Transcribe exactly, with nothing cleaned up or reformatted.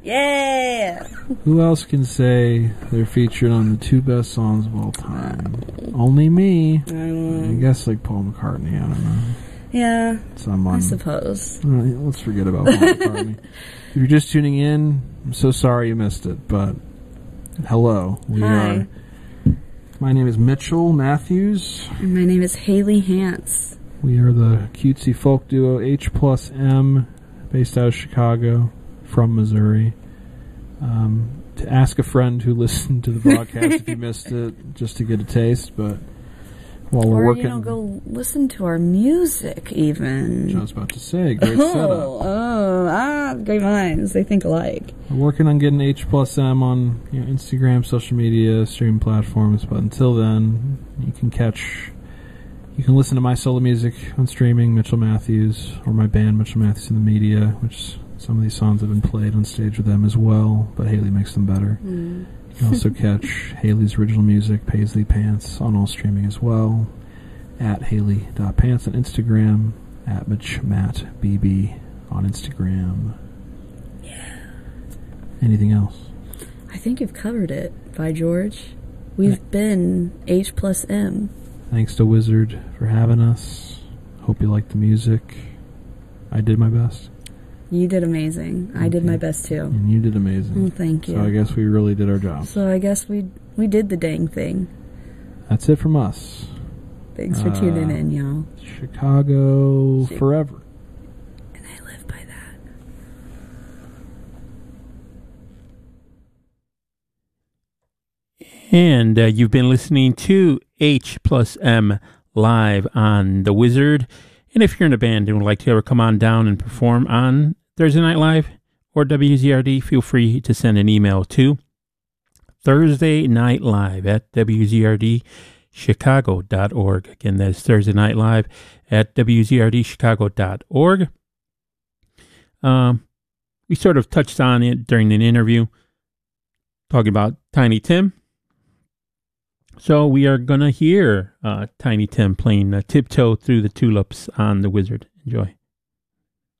Yeah! Who else can say they're featured on the two best songs of all time? Only me. I don't know. I guess like Paul McCartney, I don't know. Yeah, Someone. I suppose. All right, let's forget about Paul McCartney. If you're just tuning in, I'm so sorry you missed it, but hello. We Hi. are. My name is Mitchell Matthews. And my name is Haley Hance. We are the cutesy folk duo H plus M, based out of Chicago, from Missouri. Um, to ask a friend who listened to the broadcast if you missed it, just to get a taste, but while we're or, working... you know, go listen to our music, even. I was about to say, great oh, setup. Oh, ah, great minds. They think alike. We're working on getting H plus M on you know, Instagram, social media, streaming platforms, but until then, you can catch... You can listen to my solo music on streaming, Mitchell Matthews, or my band, Mitchell Matthews in the Media, which some of these songs have been played on stage with them as well, but Haley makes them better. Mm. You can also catch Haley's original music, Paisley Pants, on all streaming as well, at Haley.pants on Instagram, at MitchMattBB on Instagram. Yeah. Anything else? I think you've covered it, by George. We've right. been H plus M. Thanks to Wizard for having us. Hope you liked the music. I did my best. You did amazing. Okay. I did my best too. And you did amazing. Oh, thank you. So I guess we really did our job. So I guess we we did the dang thing. That's it from us. Thanks for uh, tuning in, y'all. Chicago Ch- forever. And I live by that. And uh, you've been listening to H plus M live on The Wizard. And if you're in a band and would like to ever come on down and perform on Thursday Night Live or W Z R D, feel free to send an email to Thursday Night Live at W Z R D Chicago dot org. Again, that's Thursday Night Live at W Z R D Chicago dot org. Um, we sort of touched on it during an interview, talking about Tiny Tim. So we are going to hear uh, Tiny Tim playing uh, Tiptoe Through the Tulips on The Wizard. Enjoy.